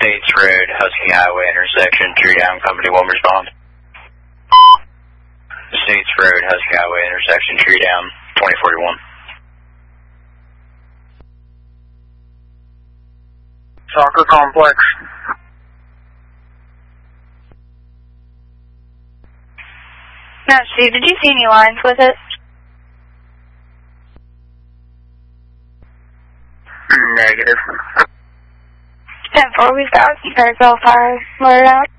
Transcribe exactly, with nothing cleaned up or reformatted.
States Road, Husky Highway intersection, tree down, company one respond. States Road, Husky Highway intersection, tree down, twenty forty-one. Soccer complex. No, Steve, did you see any lines with it? Negative. ten four, we've got Fairfield Fire loaded out.